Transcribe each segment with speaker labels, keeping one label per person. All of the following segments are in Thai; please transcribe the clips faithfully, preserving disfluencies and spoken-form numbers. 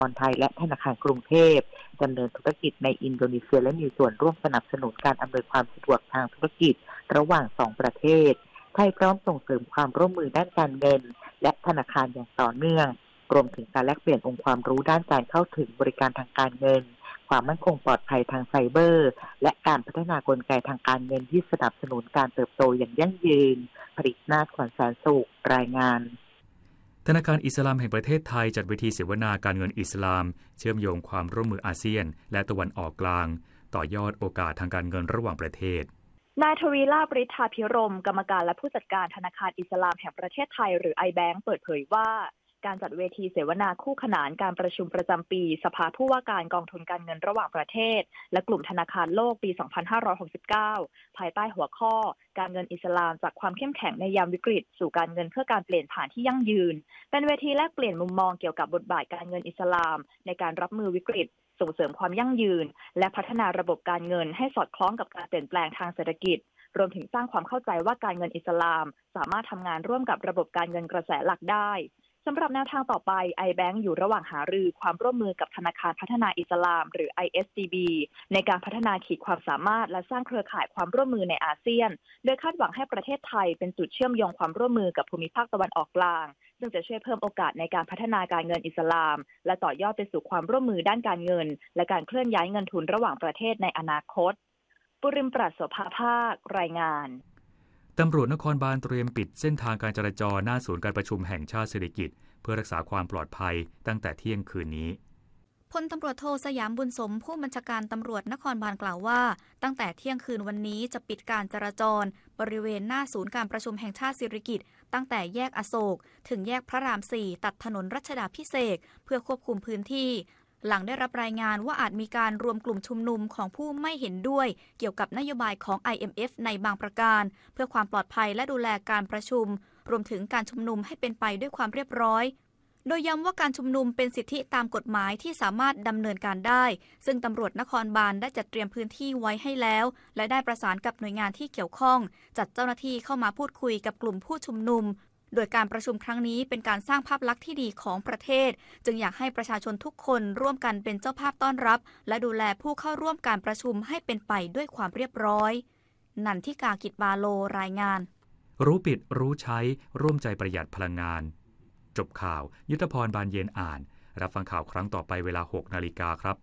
Speaker 1: กรไทยและธนาคารกรุงเทพดำเนินธุรกิจในอินโดนีเซียและมีส่วนร่วมสนับสนุนการอำนวยความสะดวกทางธุรกิจระหว่างสองประเทศไทยพร้อมส่งเสริมความร่วมมือด้านการเงินและธนาคารอย่างต่อเนื่องรวมถึงการแลกเปลี่ยนองค์ความรู้ด้านการเข้าถึงบริการทางการเงินความมั่นคงปลอดภัยทางไซเบอร์และการพัฒนากลไกทางการเงินที่สนับสนุนการเติบโตอย่างยั่งยืนผลิตนาถขวัญแสนสุขรายงาน
Speaker 2: ธนาคารอิสลามแห่งประเทศไทยจัดเวทีเสวนาการเงินอิสลามเชื่อมโยงความร่วมมืออาเซียนและตะวันออกกลางต่อยอดโอกาสทางการเงินระหว่างประเทศ
Speaker 3: นายทวีลาภ ฤทธาภิรมย์กรรมการและผู้จัดการธนาคารอิสลามแห่งประเทศไทยหรือ ไอ แบงก์ เปิดเผยว่าการจัดเวทีเสวนาคู่ขนานการประชุมประจำปีสภาผู้ว่าการกองทุนการเงินระหว่างประเทศและกลุ่มธนาคารโลกปี สองพันห้าร้อยหกสิบเก้า ภายใต้หัวข้อการเงินอิสลามจากความเข้มแข็งในยามวิกฤตสู่การเงินเพื่อการเปลี่ยนผ่านที่ยั่งยืนเป็นเวทีแลกเปลี่ยนมุมมองเกี่ยวกับบทบาทการเงินอิสลามในการรับมือวิกฤตส่งเสริมความยั่งยืนและพัฒนาระบบการเงินให้สอดคล้องกับการเปลี่ยนแปลงทางเศรษฐกิจรวมถึงสร้างความเข้าใจว่าการเงินอิสลามสามารถทำงานร่วมกับระบบการเงินกระแสหลักได้สำหรับแนวทางต่อไป ไอ แบงก์ อยู่ระหว่างหารือความร่วมมือกับธนาคารพัฒนาอิสลามหรือ ไอ เอส ดี บี ในการพัฒนาขีดความสามารถและสร้างเครือข่ายความร่วมมือในอาเซียนโดยคาดหวังให้ประเทศไทยเป็นจุดเชื่อมโยงความร่วมมือกับภูมิภาคตะวันออกกลางซึ่งจะช่วยเพิ่มโอกาสในการพัฒนาการเงินอิสลามและต่อยอดไปสู่ความร่วมมือด้านการเงินและการเคลื่อนย้ายเงินทุนระหว่างประเทศในอนาคตปุริมปราศโสภาภาครายงาน
Speaker 2: ตำรวจนครบาลเตรียมปิดเส้นทางการจราจรหน้าศูนย์การประชุมแห่งชาติเศรษฐกิจเพื่อรักษาความปลอดภัยตั้งแต่เที่ยงคืนนี้
Speaker 4: พลตำรวจโทสยามบุญสมผู้บัญชาการตำรวจนครบาลกล่าวว่าตั้งแต่เที่ยงคืนวันนี้จะปิดการจราจรบริเวณหน้าศูนย์การประชุมแห่งชาติสิริกิติ์ตั้งแต่แยกอโศกถึงแยกพระรามสี่ตัดถนนรัชดาภิเษกเพื่อควบคุมพื้นที่หลังได้รับรายงานว่าอาจมีการรวมกลุ่มชุมนุมของผู้ไม่เห็นด้วยเกี่ยวกับนโยบายของ ไอ เอ็ม เอฟ ในบางประการเพื่อความปลอดภัยและดูแลการประชุมรวมถึงการชุมนุมให้เป็นไปด้วยความเรียบร้อยโดยย้ำว่าการชุมนุมเป็นสิทธิตามกฎหมายที่สามารถดำเนินการได้ซึ่งตำรวจนครบาลได้จัดเตรียมพื้นที่ไว้ให้แล้วและได้ประสานกับหน่วยงานที่เกี่ยวข้องจัดเจ้าหน้าที่เข้ามาพูดคุยกับกลุ่มผู้ชุมนุมโดยการประชุมครั้งนี้เป็นการสร้างภาพลักษณ์ที่ดีของประเทศจึงอยากให้ประชาชนทุกคนร่วมกันเป็นเจ้าภาพต้อนรับและดูแลผู้เข้าร่วมการประชุมให้เป็นไปด้วยความเรียบร้อยนันทิกากิจบาโลรายงาน
Speaker 2: รู้ปิดรู้ใช้ร่วมใจประหยัดพลังงานจบข่าวยุทธพรบานเย็นอ่านรับฟังข่าวครั้งต่อไปเวลา หกนาฬิกาครับ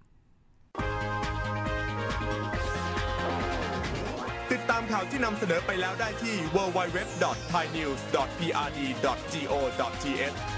Speaker 5: ติดตามข่าวที่นำเสนอไปแล้วได้ที่ ดับเบิลยู ดับเบิลยู ดับเบิลยู ดอท ไทยนิวส์ ดอท พี อาร์ ดี ดอท จี โอ ดอท ที เอช